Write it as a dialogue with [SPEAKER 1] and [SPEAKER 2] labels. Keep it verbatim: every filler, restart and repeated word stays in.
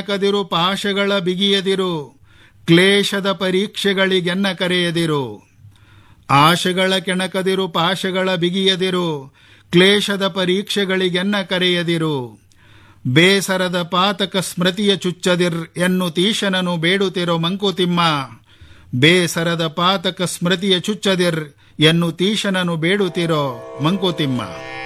[SPEAKER 1] ಕದಿರು ಪಾಶಗಳ ಬಿಗಿಯದಿರು, ಕ್ಲೇಶದ ಪರೀಕ್ಷೆಗಳಿಗೆನ್ನ ಕರೆಯದಿರು. ಆಶೆಗಳ ಕೆಣಕದಿರು, ಪಾಶಗಳ ಬಿಗಿಯದಿರು, ಕ್ಲೇಶದ ಪರೀಕ್ಷೆಗಳಿಗೆನ್ನ ಕರೆಯದಿರು. ಬೇಸರದ ಪಾತಕ ಸ್ಮೃತಿಯ ಚುಚ್ಚದಿರ್ ಎನ್ನು ತೀಶನನು ಬೇಡುತ್ತಿರೋ ಮಂಕುತಿಮ್ಮ. ಬೇಸರದ ಪಾತಕ ಸ್ಮೃತಿಯ ಚುಚ್ಚದಿರ್ ಎನ್ನು ತೀಶನನು ಬೇಡುತ್ತಿರೋ ಮಂಕುತಿಮ್ಮ.